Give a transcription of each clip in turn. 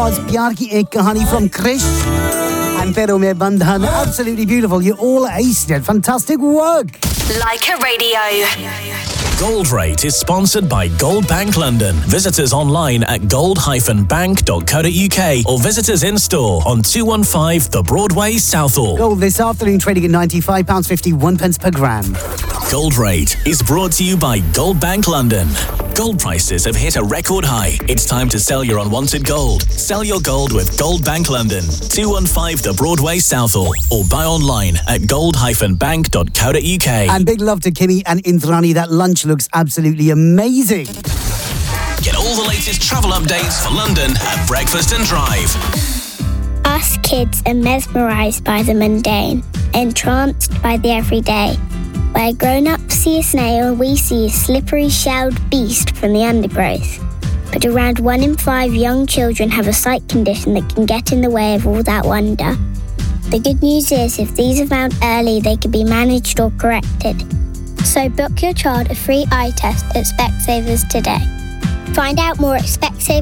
आज प्यार की एक कहानी from Krish and Pero mein bandhan. Absolutely beautiful. You all aced it. Fantastic work. Like a radio. Gold Rate is sponsored by Gold Bank London. Visit us online at gold-bank.co.uk or visit us in store on 215 The Broadway, Southall. Gold this afternoon trading at £95.51 per gram. Gold Rate is brought to you by Gold Bank London. Gold prices have hit a record high. It's time to sell your unwanted gold. Sell your gold with Gold Bank London, 215 The Broadway, Southall, or buy online at gold-bank.co.uk. And big love to Kimmy and Indrani. That lunch looks absolutely amazing. Get all the latest travel updates for London at Breakfast and Drive. Us kids are mesmerised by the mundane, entranced by the everyday. Where grown-ups see a snail, we see a slippery shelled beast from the undergrowth. But around 1 in 5 young children have a sight condition that can get in the way of all that wonder. The good news is, if these are found early, they can be managed or corrected. So book your child a free eye test at Specsavers today. Find out more at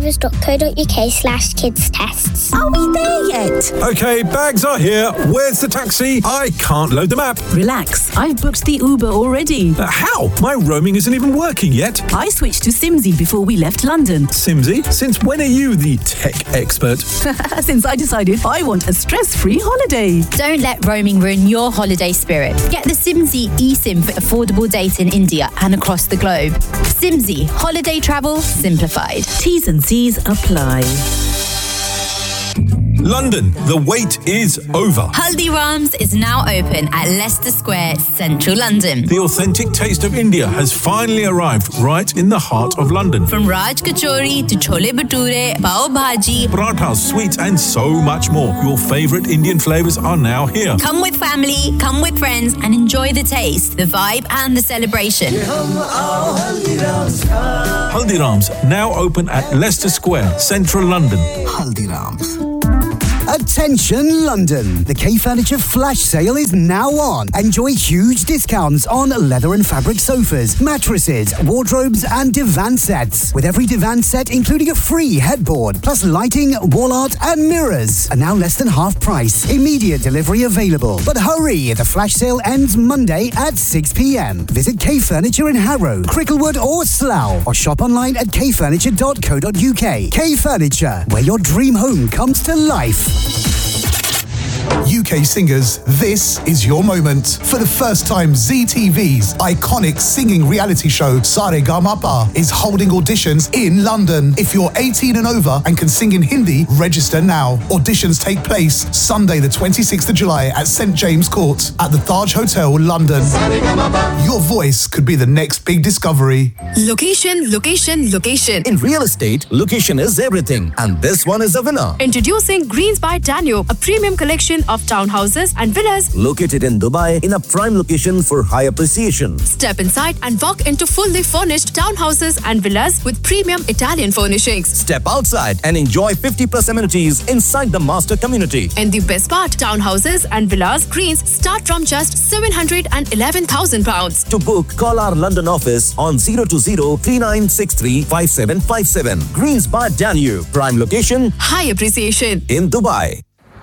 specsavers.co.uk/kidstests. Are we there yet? Okay, bags are here. Where's the taxi? I can't load the map. Relax, I've booked the Uber already. How? My roaming isn't even working yet. I switched to Simsy before we left London. Simsy? Since when are you the tech expert? Since I decided I want a stress-free holiday. Don't let roaming ruin your holiday spirit. Get the Simsy eSIM for affordable data in India and across the globe. Simsy, holiday travel simplified. T's and C's apply. London, the wait is over. Haldiram's is now open at Leicester Square, central London. The authentic taste of India has finally arrived right in the heart of London. From Raj Kachori to Chole Bhature, Pav Bhaji, Parathas, sweets and so much more. Your favourite Indian flavours are now here. Come with family, come with friends and enjoy the taste, the vibe and the celebration. Haldiram's, now open at Leicester Square, central London. Haldiram's. Attention London! The K-Furniture flash sale is now on. Enjoy huge discounts on leather and fabric sofas, mattresses, wardrobes and divan sets. With every divan set including a free headboard, plus lighting, wall art and mirrors. And now less than half price. Immediate delivery available. But hurry! The flash sale ends Monday at 6 p.m. Visit K-Furniture in Harrow, Cricklewood or Slough. Or shop online at kfurniture.co.uk. K-Furniture, where your dream home comes to life. UK singers, this is your moment. For the first time, ZTV's iconic singing reality show Saregama is holding auditions in London. If you're 18 and over and can sing in Hindi, register now. Auditions take place Sunday the 26th of July at St James Court at the Taj Hotel, London. Your voice could be the next big discovery. Location, location, location. In real estate, location is everything. And this one is a winner. Introducing Greens by Danube, a premium collection of townhouses and villas located in Dubai in a prime location for high appreciation. Step inside and walk into fully furnished townhouses and villas with premium Italian furnishings. Step outside and enjoy 50+ amenities inside the master community. And the best part, townhouses and villas Greens start from just £711,000. To book, call our London office on 020-3963-5757. Greens by Danube, prime location, high appreciation in Dubai.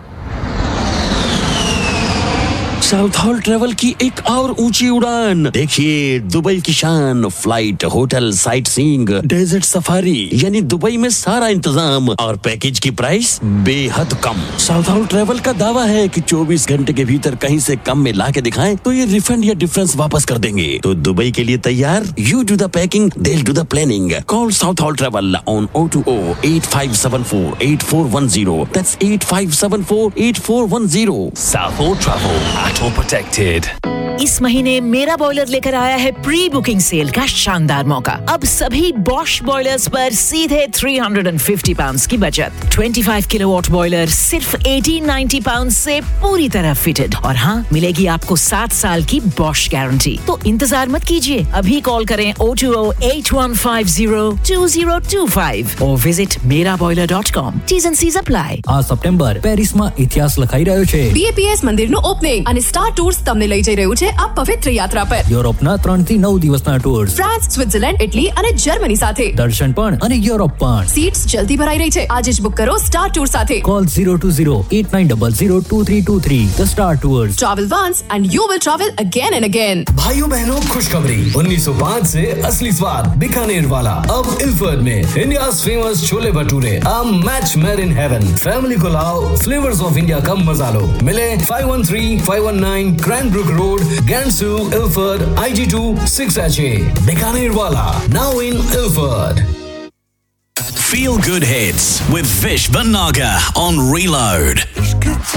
South hall travel की एक और ऊंची उड़ान देखिए Dubai की शान flight hotel sight seeing desert safari यानी Dubai में सारा इंतजाम और पैकेज की प्राइस बेहद कम साउथ हॉल ट्रेवल का दावा है कि 24 घंटे के भीतर कहीं से कम में ला के दिखाएं तो ये रिफंड या डिफरेंस वापस कर देंगे तो दुबई के लिए तैयार you do the packing they'll do the planning call South Hall Travel on 020-8574-8410 that's 8574-8410 South Hall Travel All protected. इस महीने मेरा बॉयलर लेकर आया है प्री बुकिंग सेल का शानदार मौका। अब सभी बॉश बॉयलर्स पर सीधे £350 की बचत। 25 किलोवाट बॉयलर सिर्फ £1890 से पूरी तरह फिटेड और हाँ मिलेगी आपको 7 साल की बॉश गारंटी। तो इंतजार मत कीजिए, अभी कॉल करें 020-8150-2025 और visit meraboiler.com. T's and C's apply. આ સપ્ટેમ્બર પેરિસમાં ઇતિહાસ લખાઈ રહ્યો છે. BAPS મંદિરનું ઓપનિંગ અને સ્ટાર ટૂર્સ તમને લઈ જઈ રહ્યું છે છે આ પવિત્ર યાત્રા પર. યુરોપના 3 થી 9 દિવસના ટૂર્સ, ફ્રાન્સ, સ્વિટ્ઝરલેન્ડ, ઇટલી અને જર્મની સાથે દર્શન પણ અને યુરોપ પણ. સીટ્સ જલ્દી ભરાઈ રહી છે. આજે જ બુક કરો સ્ટાર ટૂર સાથે. Call 020-8900-2323. The Star Tours. Travel once and you will travel again and again. भाइयों बहनों खुशखबरी, 1905 से असली स्वाद बीकानेर वाला अब इल्फर्ड में. India's famous chole bhature, a match made in heaven. Family को लाओ, फ्लेवर्स ऑफ इंडिया का मजा लो. मिले 513-519 Cranbrook Road, Gansu, Ilford, IG2 6HA. Bikaner वाला, now in Ilford. Feel good hits with Vish Banaga on Reload.